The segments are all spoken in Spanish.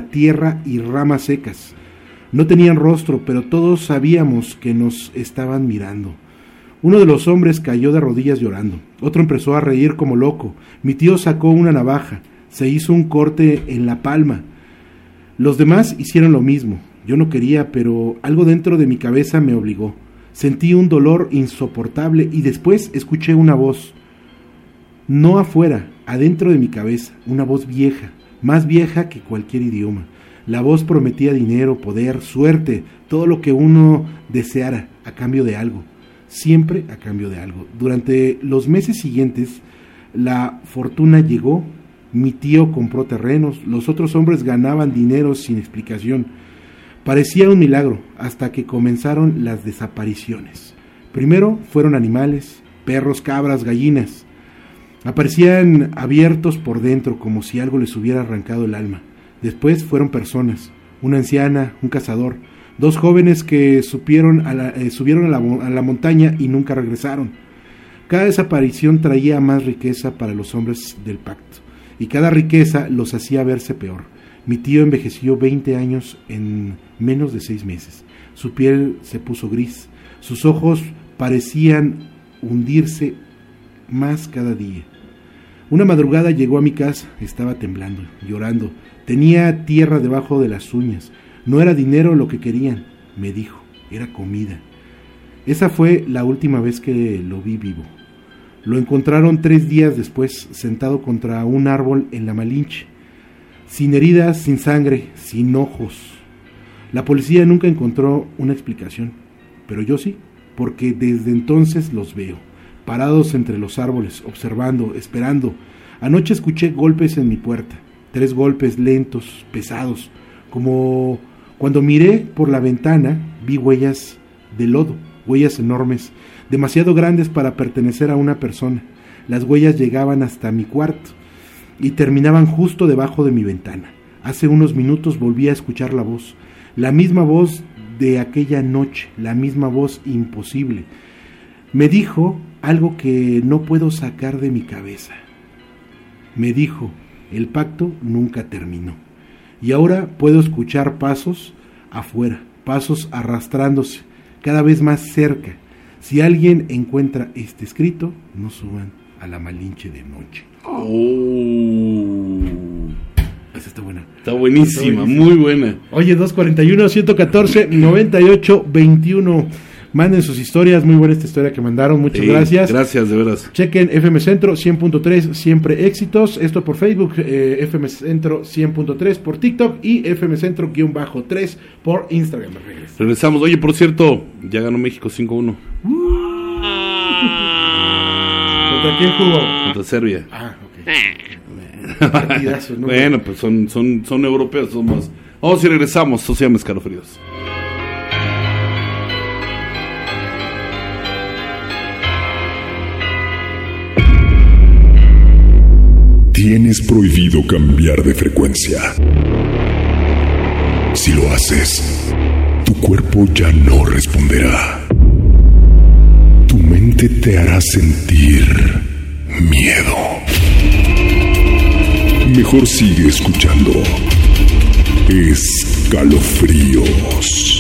tierra y ramas secas. No tenían rostro, pero todos sabíamos que nos estaban mirando. Uno de los hombres cayó de rodillas llorando. Otro empezó a reír como loco. Mi tío sacó una navaja. Se hizo un corte en la palma. Los demás hicieron lo mismo. Yo no quería, pero algo dentro de mi cabeza me obligó. Sentí un dolor insoportable y después escuché una voz. No afuera, adentro de mi cabeza, una voz vieja, más vieja que cualquier idioma. La voz prometía dinero, poder, suerte, todo lo que uno deseara a cambio de algo. Siempre a cambio de algo. Durante los meses siguientes, la fortuna llegó. Mi tío compró terrenos, los otros hombres ganaban dinero sin explicación. Parecía un milagro hasta que comenzaron las desapariciones. Primero fueron animales, perros, cabras, gallinas. Aparecían abiertos por dentro como si algo les hubiera arrancado el alma. Después fueron personas, una anciana, un cazador, dos jóvenes que subieron a la montaña y nunca regresaron. Cada desaparición traía más riqueza para los hombres del pacto, y cada riqueza los hacía verse peor. Mi tío envejeció 20 años en menos de 6 meses. Su piel se puso gris, sus ojos parecían hundirse más cada día. Una madrugada llegó a mi casa, estaba temblando, llorando, tenía tierra debajo de las uñas. No era dinero lo que querían, me dijo, era comida. Esa fue la última vez que lo vi vivo. Lo encontraron 3 días después, sentado contra un árbol en la Malinche, sin heridas, sin sangre, sin ojos. La policía nunca encontró una explicación, pero yo sí, porque desde entonces los veo, parados entre los árboles, observando, esperando. Anoche escuché golpes en mi puerta, 3 golpes lentos, pesados, como cuando miré por la ventana, vi huellas de lodo, huellas enormes, demasiado grandes para pertenecer a una persona. Las huellas llegaban hasta mi cuarto y terminaban justo debajo de mi ventana. Hace unos minutos volví a escuchar la misma voz de aquella noche, la misma voz imposible. Me dijo algo que no puedo sacar de mi cabeza. Me dijo, el pacto nunca terminó. Y ahora puedo escuchar pasos afuera, pasos arrastrándose, cada vez más cerca. Si alguien encuentra este escrito, no suban a la Malinche de noche. Esa está buena. Está buenísima, muy buena. Oye, 241-114-98-21. Manden sus historias, muy buena esta historia que mandaron, muchas gracias. Gracias, de veras. Chequen FM Centro 100.3, siempre éxitos. Esto por Facebook, FM Centro 100.3 por TikTok y FM Centro-3 por Instagram. Regresamos. Oye, por cierto, ya ganó México 5-1. ¿Contra quién jugó? Contra Serbia. Ok. Partidazos, ¿no? Bueno, pues son europeos, son más. Vamos y regresamos. Eso se llama Escalofríos. Tienes prohibido cambiar de frecuencia. Si lo haces, tu cuerpo ya no responderá. Tu mente te hará sentir miedo. Mejor sigue escuchando Escalofríos.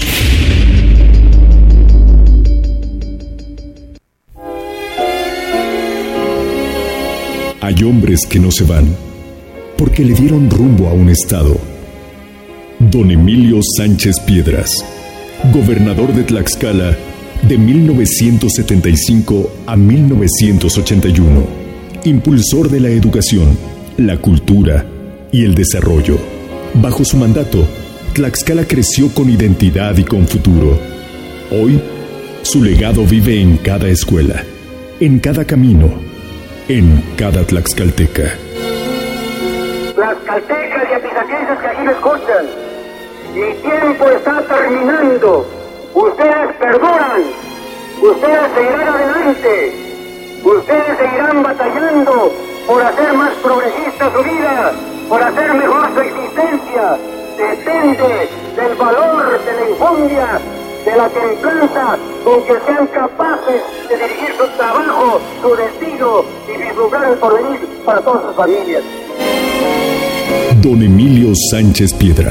Hay hombres que no se van porque le dieron rumbo a un estado. Don Emilio Sánchez Piedras, gobernador de Tlaxcala de 1975 a 1981, impulsor de la educación, la cultura y el desarrollo. Bajo su mandato, Tlaxcala creció con identidad y con futuro. Hoy, su legado vive en cada escuela, en cada camino, en cada tlaxcalteca. Tlaxcaltecas y apizaquenses que aquí me escuchan, mi tiempo está terminando. Ustedes perduran, ustedes seguirán adelante, ustedes seguirán batallando por hacer más progresista su vida, por hacer mejor su existencia. Depende del valor, de la enjundia, de la templanza con que sean capaces de dirigir su trabajo, su destino y vislumbrar el porvenir para todas sus familias. Don Emilio Sánchez Piedras.